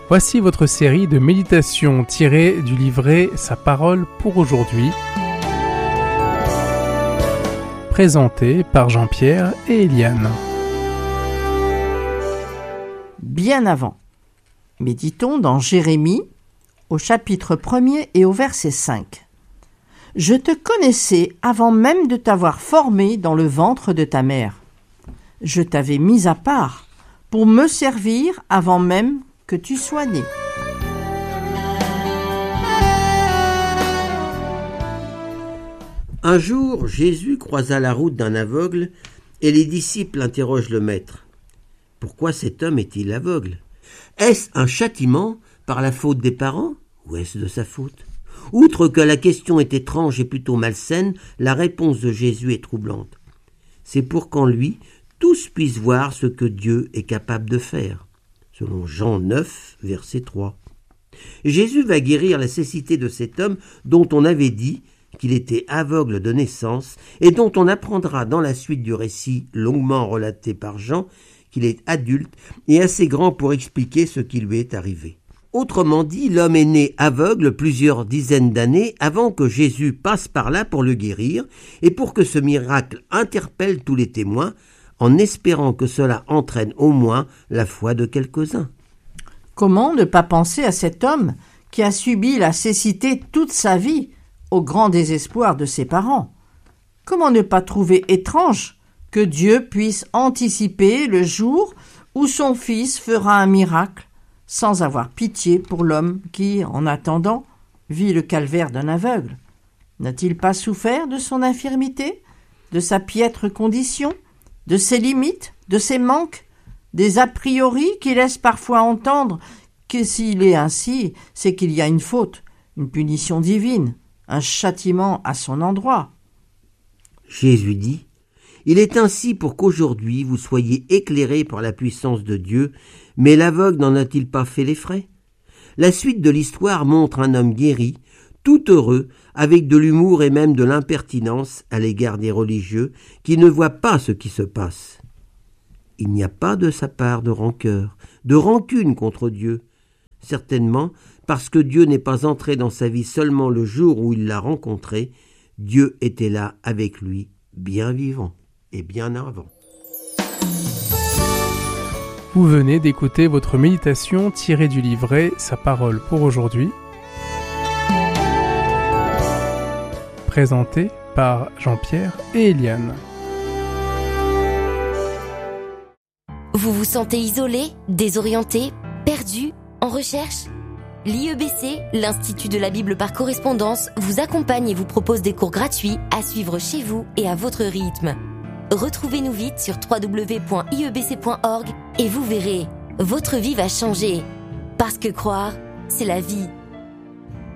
Voici votre série de méditations tirées du livret Sa parole pour aujourd'hui, présentée par Jean-Pierre et Eliane. Bien avant. Méditons dans Jérémie, au chapitre 1er et au verset 5. « Je te connaissais avant même de t'avoir formé dans le ventre de ta mère. Je t'avais mis à part pour me servir avant même que tu sois né. » Un jour, Jésus croisa la route d'un aveugle et les disciples interrogent le maître. Pourquoi cet homme est-il aveugle ? Est-ce un châtiment par la faute des parents ou est-ce de sa faute ? Outre que la question est étrange et plutôt malsaine, la réponse de Jésus est troublante. C'est pour qu'en lui, tous puissent voir ce que Dieu est capable de faire. Selon Jean 9, verset 3. Jésus va guérir la cécité de cet homme dont on avait dit qu'il était aveugle de naissance et dont on apprendra dans la suite du récit longuement relaté par Jean qu'il est adulte et assez grand pour expliquer ce qui lui est arrivé. Autrement dit, l'homme est né aveugle plusieurs dizaines d'années avant que Jésus passe par là pour le guérir et pour que ce miracle interpelle tous les témoins, en espérant que cela entraîne au moins la foi de quelques-uns. Comment ne pas penser à cet homme qui a subi la cécité toute sa vie, au grand désespoir de ses parents ? Comment ne pas trouver étrange que Dieu puisse anticiper le jour où son fils fera un miracle, sans avoir pitié pour l'homme qui, en attendant, vit le calvaire d'un aveugle ? N'a-t-il pas souffert de son infirmité, de sa piètre condition, de ses limites, de ses manques, des a priori qui laissent parfois entendre que s'il est ainsi, c'est qu'il y a une faute, une punition divine, un châtiment à son endroit. Jésus dit : « Il est ainsi pour qu'aujourd'hui vous soyez éclairés par la puissance de Dieu, mais l'aveugle n'en a-t-il pas fait les frais ? » La suite de l'histoire montre un homme guéri, tout heureux, avec de l'humour et même de l'impertinence à l'égard des religieux qui ne voient pas ce qui se passe. Il n'y a pas de sa part de rancœur, de rancune contre Dieu, certainement parce que Dieu n'est pas entré dans sa vie seulement le jour où il l'a rencontré, Dieu était là avec lui, bien vivant et bien avant. Vous venez d'écouter votre méditation tirée du livret Sa parole pour aujourd'hui, présenté par Jean-Pierre et Eliane. Vous vous sentez isolé, désorienté, perdu, en recherche ? L'IEBC, l'Institut de la Bible par correspondance, vous accompagne et vous propose des cours gratuits à suivre chez vous et à votre rythme. Retrouvez-nous vite sur www.iebc.org et vous verrez, votre vie va changer. Parce que croire, c'est la vie.